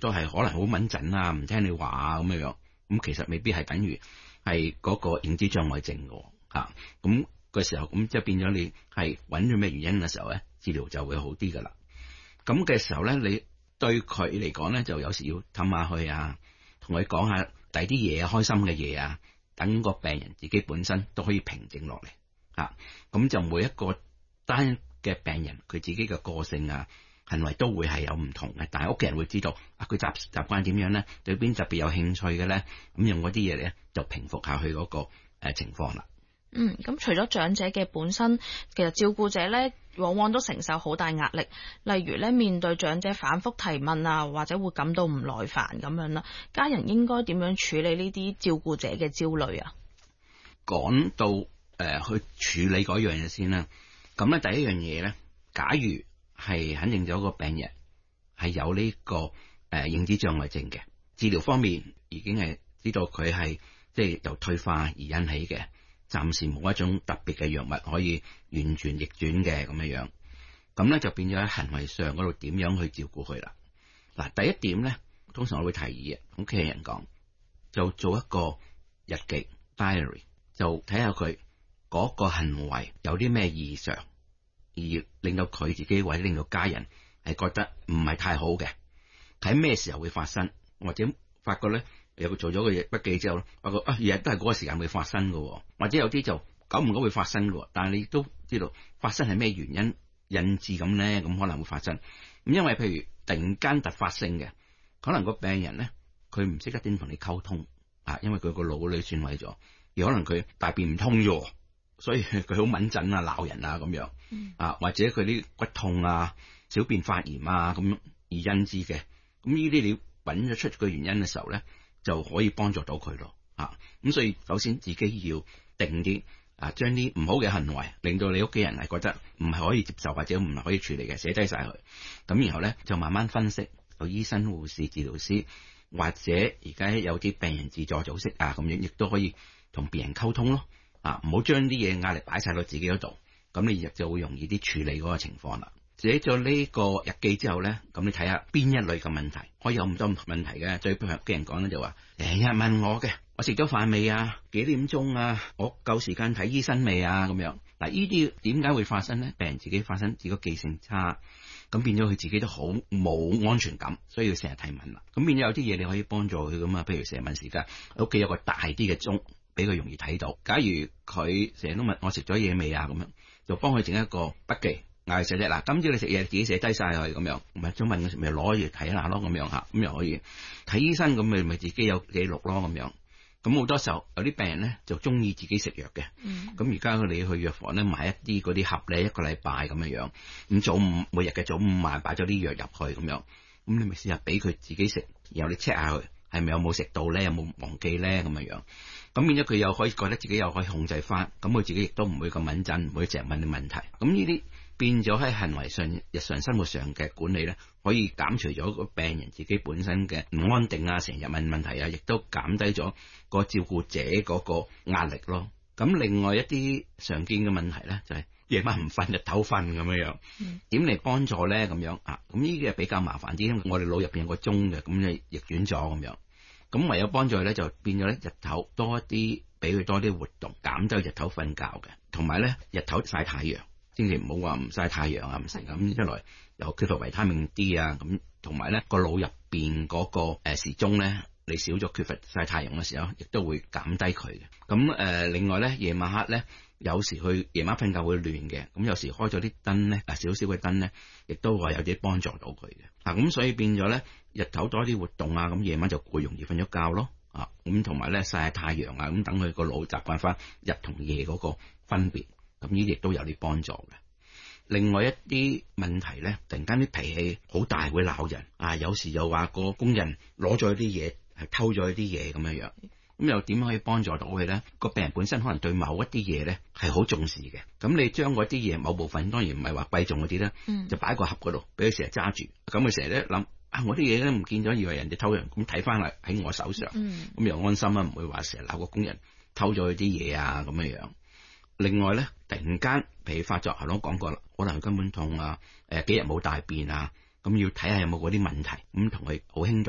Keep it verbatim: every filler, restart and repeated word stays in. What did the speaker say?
多係可能好敏陣啊，唔聽你話啊咁樣樣，咁其實未必係等於係嗰個認知障礙症嘅嚇。咁個時候咁即係變咗你係揾咗咩原因嘅時候咧，治療就會好啲噶啦。咁嘅時候咧，你對佢嚟講咧，就有時要氹下佢啊，同佢講下第啲嘢啊，開心嘅嘢啊，等個病人自己本身都可以平靜落嚟嚇。咁就每一個單嘅病人佢自己嘅個性啊、行為都會係有唔同嘅，但係屋企人會知道啊，佢習習慣點樣咧，對邊特別有興趣嘅咧，咁用嗰啲嘢咧就平復下佢嗰個誒情況啦。 嗯，咁除咗長者嘅本身，其實照顧者咧往往都承受好大壓力，例如咧面對長者反覆提問啊，或者會感到唔耐煩咁樣啦。家人應該點樣處理呢啲照顧者嘅焦慮啊？ 講到誒、呃、去處理嗰樣嘢先啦。咁咧第一樣嘢咧，假如係肯定咗個病人係有呢、這個誒、呃、認知障礙症嘅，治療方面已經係知道佢係即係由退化而引起嘅。暫時冇一種特別嘅藥物可以完全逆轉嘅咁樣樣，咁咧就變咗喺行為上嗰度點樣去照顧佢啦。嗱，第一點咧，通常我會提議嘅，屋企人講就做一個日記 diary， 就睇下佢嗰個行為有啲咩異常，而令到佢自己或者令到家人係覺得唔係太好嘅，喺咩時候會發生，或者發覺咧。有做咗個嘢筆記之後咧，發覺啊，日日都係嗰個時間會發生嘅，或者有啲就久唔久會發生嘅，但係你都知道發生係咩原因引致咁咧，咁可能會發生。咁因為譬如突然間突發性嘅，可能個病人咧佢唔識得點同你溝通啊，因為佢個腦裏損毀咗，而可能佢大便唔通咗，所以佢好敏陣啊、鬧人啊咁樣啊，或者佢啲骨痛啊、小便發炎啊咁而引致嘅。咁呢啲你揾咗出個原因嘅時候咧，就可以幫助到佢咯，啊，咁所以首先自己要定啲啊，將啲唔好嘅行為，令到你屋企人係覺得唔係可以接受或者唔係可以處理嘅，寫低晒佢。咁然後咧就慢慢分析，有醫生、護士、治療師，或者而家有啲病人自助組織啊，咁樣亦都可以同病人溝通咯，啊，唔好將啲嘢壓力擺晒到自己嗰度，咁你亦就會容易啲處理嗰個情況啦。寫咗呢個日記之後咧，咁你睇下邊一類嘅問題，可以有咁多唔同問題嘅。最譬如嘅人講咧就話，成日問我嘅，我食咗飯未啊？幾點鐘啊？我夠時間睇醫生未啊？咁樣嗱，呢啲點解會發生咧？病人自己發生自己記性差，咁變咗佢自己都好冇安全感，所以要成日提問啦。咁變咗有啲嘢你可以幫助佢噶嘛，譬如成日問時間，屋企有個大啲嘅鐘，俾佢容易睇到。假如佢成日都問我食咗嘢未啊？咁樣就幫佢整一個筆記。嗌寫啫，嗱，今朝你食嘢自己寫低晒佢咁樣，唔係想問嘅時咪攞住睇下咯，咁樣吓，咁又可以睇醫生，咁咪咪自己有記錄咯，咁樣。咁好多時候有啲病人咧就中意自己食藥嘅，咁而家你去藥房咧買一啲嗰啲盒咧，一個禮拜咁樣樣，咁早午每日嘅早午晚擺咗啲藥入去咁樣，咁你咪試下俾佢自己食，然後你 check 下佢係咪有冇食到咧，有冇忘記咧咁樣樣，咁變咗佢又可以覺得自己又可以控制翻，咁佢自己亦都唔會咁敏感，唔會成日問你問題，咁呢啲。變咗喺行為上、日常生活上嘅管理咧，可以減除咗個病人自己本身嘅唔安定啊，成日問問題啊，亦都減低咗個照顧者嗰個壓力咯。咁另外一啲常見嘅問題咧，就係夜晚唔瞓，日頭瞓咁樣樣，點嚟幫助咧？咁樣啊，咁呢啲係比較麻煩啲，因為我哋腦入邊有個鐘嘅，咁你逆轉咗咁樣，咁唯有幫助咧就變咗咧日頭多一啲，俾佢多啲活動，減低日頭瞓覺嘅，同埋咧日頭曬太陽。千祈唔好話唔曬太陽啊，唔成咁一來又缺乏維他命 D 啊，咁同埋咧個腦入邊嗰個誒時鐘咧，你少咗缺乏曬太陽嘅時候，亦都會減低佢嘅。咁誒、呃，另外咧夜晚黑咧，有時去夜晚瞓覺會亂嘅，咁有時開咗啲燈咧，啊少少嘅燈咧，亦都話有啲幫助到佢嘅。啊，咁所以變咗咧，日頭多啲活動啊，咁夜晚就會容易瞓咗覺咯。啊，咁同埋咧曬下太陽啊，咁等佢個腦習慣翻日同夜嗰個分別。咁呢啲亦都有啲幫助嘅。另外一啲問題咧，突然間啲脾氣好大，會鬧人啊！有時又話個工人攞咗啲嘢，係偷咗啲嘢咁樣樣。咁又點可以幫助到佢咧？個病人本身可能對某一啲嘢咧係好重視嘅。咁你將嗰啲嘢某部分，當然唔係話貴重嗰啲咧，嗯、就擺喺個盒嗰度，俾佢成日揸住。咁佢成日咧諗啊，我啲嘢咧唔見咗，以為人哋偷人，咁睇翻嚟喺我手上，咁、嗯、又安心啦，唔會話成日鬧個工人偷咗佢啲嘢啊咁樣樣。另外咧，突然間脾氣發作，頭先講過啦，可能佢根本痛啊，誒幾日冇大便啊，咁要睇下有冇嗰啲問題，咁同佢好輕